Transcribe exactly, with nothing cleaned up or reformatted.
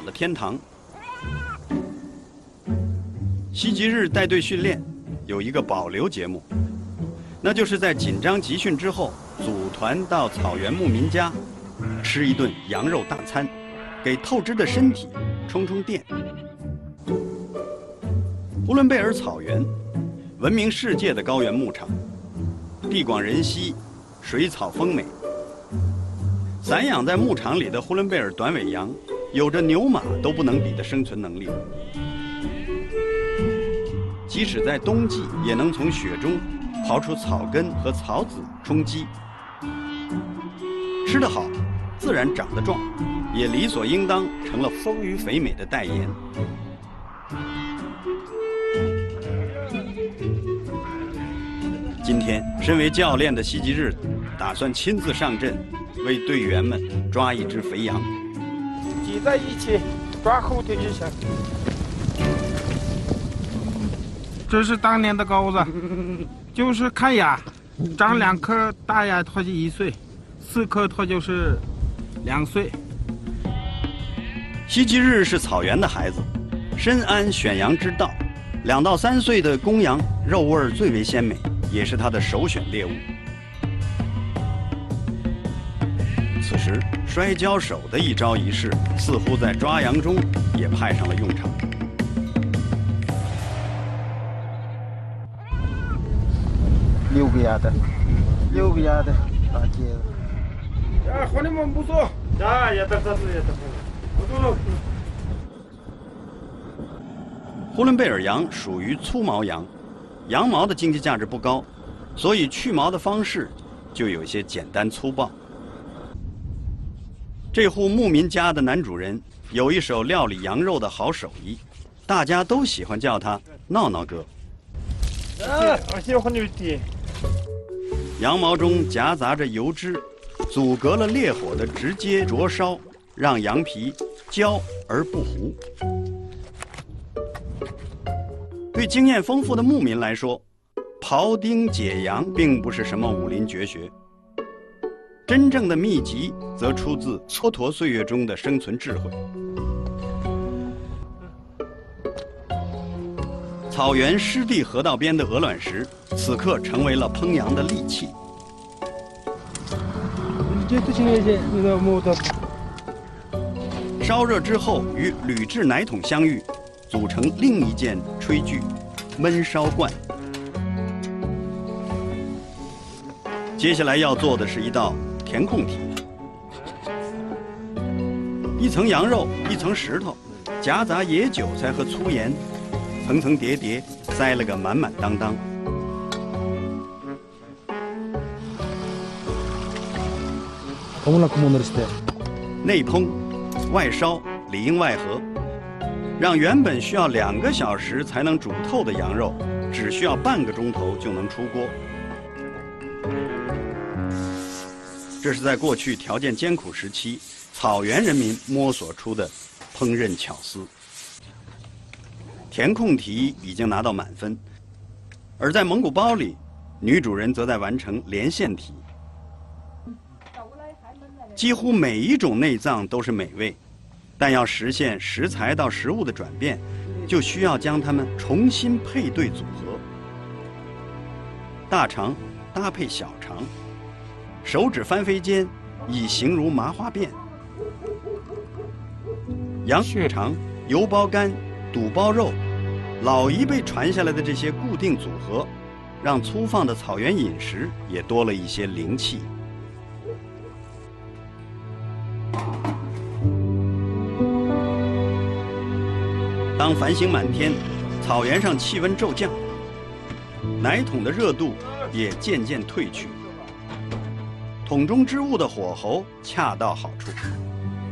养的天堂。西吉日带队训练有一个保留节目，那就是在紧张集训之后，组团到草原牧民家吃一顿羊肉大餐，给透支的身体充充电。呼伦贝尔草原，闻名世界的高原牧场，地广人稀，水草丰美。散养在牧场里的呼伦贝尔短尾羊，有着牛马都不能比的生存能力。即使在冬季，也能从雪中刨出草根和草籽充饥。吃得好，自然长得壮，也理所应当成了丰腴肥美的代言。今天，身为教练的西吉日打算亲自上阵，为队员们抓一只肥羊。 挤在一起，抓后腿就行。这是当年的羔子，就是看牙，长两颗大牙它就一岁，四颗它就是两岁。 西吉日是草原的孩子，深谙选羊之道，两到三岁的公羊肉味最为鲜美，也是他的首选猎物。此时，摔跤手的一招一式，似乎在抓羊中也派上了用场。 六个牙的，六个牙的，大姐。 啊，伙计们不错，啊，也得得也得，不错。 呼伦贝尔羊属于粗毛羊，羊毛的经济价值不高，所以去毛的方式就有些简单粗暴。这户牧民家的男主人有一手料理羊肉的好手艺，大家都喜欢叫他闹闹哥。 啊，我喜欢你的。 羊毛中夹杂着油脂，阻隔了烈火的直接灼烧，让羊皮焦而不糊。对经验丰富的牧民来说，庖丁解羊并不是什么武林绝学，真正的秘籍则出自蹉跎岁月中的生存智慧。草原湿地河道边的鹅卵石，此刻成为了烹羊的利器。烧热之后，与铝制奶桶相遇，组成另一件炊具——焖烧罐。接下来要做的是一道填空题，一层羊肉，一层石头，夹杂野韭菜和粗盐。层层叠叠，塞了个满满当当。内烹外烧，里应外合，让原本需要两个小时才能煮透的羊肉，只需要半个钟头就能出锅。这是在过去条件艰苦时期，草原人民摸索出的烹饪巧思。填空题已经拿到满分，而在蒙古包里，女主人则在完成连线题。几乎每一种内脏都是美味，但要实现食材到食物的转变，就需要将它们重新配对组合。大肠搭配小肠，手指翻飞间，已形如麻花辫。羊血肠、油包肝、肚包肉，老一辈传下来的这些固定组合，让粗放的草原饮食也多了一些灵气。当繁星满天，草原上气温骤降，奶桶的热度也渐渐退去，桶中之物的火候恰到好处。